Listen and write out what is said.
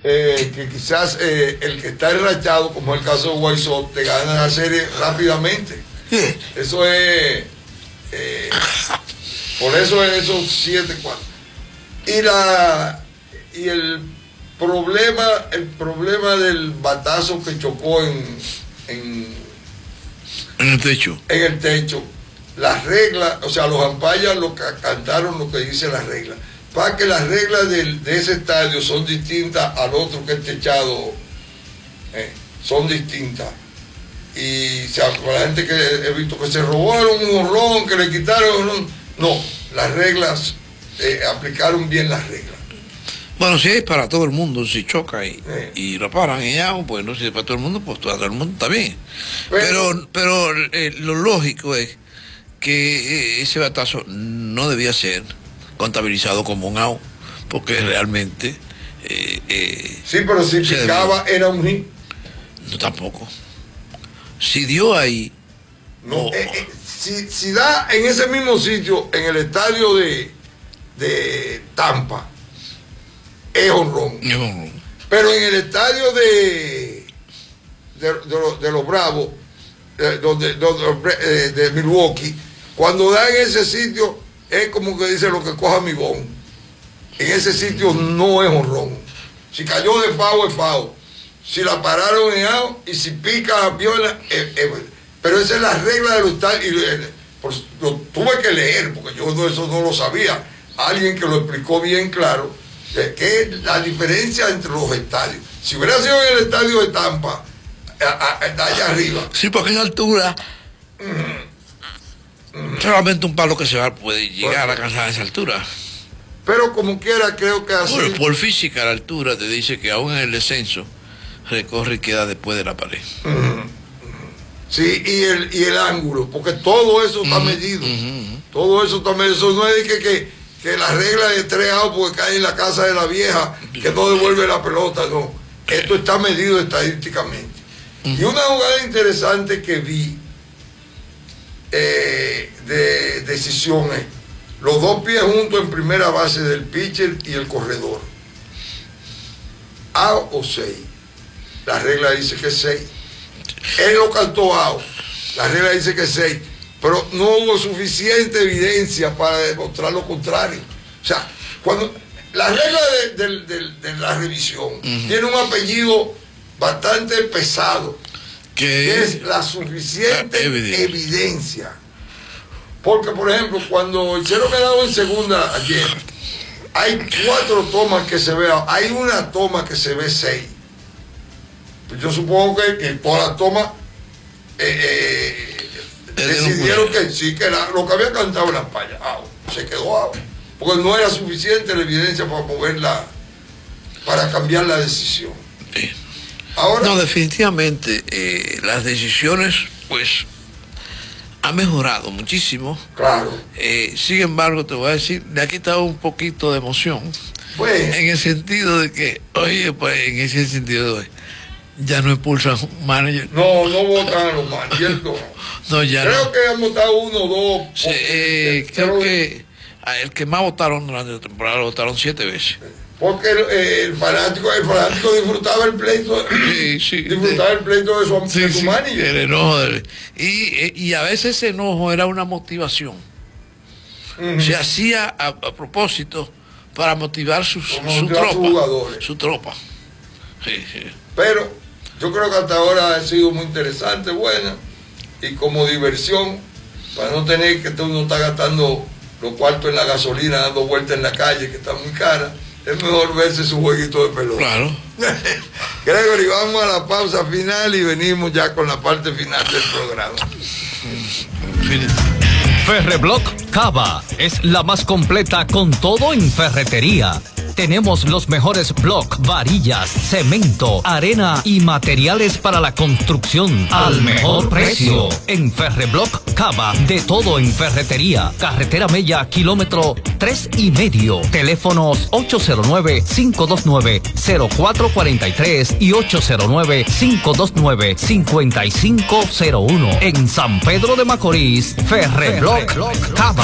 que quizás el que está enrachado, como es el caso de Guaysó, te gana la serie rápidamente. Eso es, por eso es esos 7-4. Y el problema del batazo que chocó en el techo. En el techo. Las reglas, o sea, los ampayas lo que cantaron lo que dice las reglas. Para que las reglas de ese estadio son distintas al otro que es techado, son distintas. Y la gente que he visto que se robaron un honrón, que le quitaron, no, las reglas, aplicaron bien las reglas. Bueno, si es para todo el mundo, si choca y lo paran y ya, bueno, si es para todo el mundo, pues para todo el mundo está bien. Pero lo lógico es que ese batazo no debía ser contabilizado como un out, porque realmente... sí, pero si picaba era un hit. No, tampoco. Si dio ahí... No, si da en ese mismo sitio, en el estadio de Tampa, es honrón. Pero en el estadio de los Bravos, de Milwaukee, cuando da en ese sitio, es como que dice lo que coja mi bon. En ese sitio no es honrón. Si cayó de foul, es foul. Si la pararon en out, y si pica la piola, pero esa es la regla de los estadios. Lo tuve que leer, porque yo eso no lo sabía. Alguien que lo explicó bien claro, que es la diferencia entre los estadios. Si hubiera sido en el estadio de Tampa, allá arriba. Sí, porque en altura, solamente un palo que se va puede llegar a alcanzar esa altura. Pero como quiera, creo que así... Bueno, por física, la altura te dice que aún en el descenso, recorre y queda después de la pared. Sí, y el ángulo, porque todo eso está medido. Todo eso está medido. Eso no es que la regla de 3 outs porque cae en la casa de la vieja, que no devuelve la pelota, no. Esto está medido estadísticamente. Y una jugada interesante que vi de decisiones, los dos pies juntos en primera base del pitcher y el corredor. Out o 6. La regla dice que es 6. Él lo cantó out. La regla dice que es 6. Pero no hubo suficiente evidencia para demostrar lo contrario. O sea, cuando la regla de la revisión tiene un apellido bastante pesado, que es la suficiente evidencia. Porque, por ejemplo, cuando el Chero quedó en segunda ayer, hay 4 tomas que se ve, hay una toma que se ve 6. Pues yo supongo que todas las tomas decidieron que sí, que lo que había cantado en la paya, se quedó out, porque no era suficiente la evidencia para moverla, para cambiar la decisión. Ahora, no, definitivamente las decisiones, pues, han mejorado muchísimo. Claro. Sin embargo, te voy a decir, le ha quitado un poquito de emoción. Pues, en el sentido de que, oye, pues, en ese sentido de ya no expulsan manager. No votan a los managers. No, ya creo no. que han votado 1 o 2. Sí, creo que el que más votaron durante la temporada lo votaron 7 veces. Porque el fanático disfrutaba el pleito, disfrutaba el pleito de su manager. El enojo y a veces ese enojo era una motivación. Se hacía a propósito para motivar su tropa. Sí. Pero yo creo que hasta ahora ha sido muy interesante, buena, y como diversión, para no tener que uno está gastando los cuartos en la gasolina, dando vueltas en la calle, que está muy cara. Es mejor verse su jueguito de pelota. Claro. Gregory, vamos a la pausa final y venimos ya con la parte final del programa. Ferreblock Cava es la más completa con todo en ferretería. Tenemos los mejores bloques, varillas, cemento, arena y materiales para la construcción al mejor precio. En Ferreblock Cava, de todo en ferretería. Carretera Mella, kilómetro 3,5. Teléfonos 809-529-0443 y 809-529-5501. En San Pedro de Macorís, Ferreblock Cava.